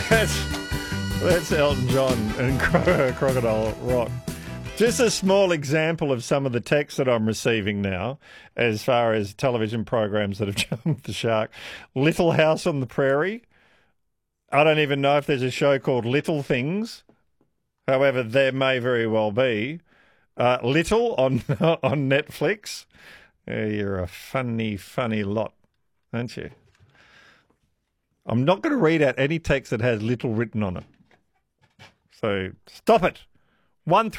That's Elton John and Crocodile Rock. Just a small example of some of the texts that I'm receiving now as far as television programs that have jumped the shark. Little House on the Prairie. I don't even know if there's a show called Little Things. However, there may very well be. Little on on Netflix. You're a funny, funny lot, aren't you? I'm not going to read out any text that has little written on it. So stop it. 1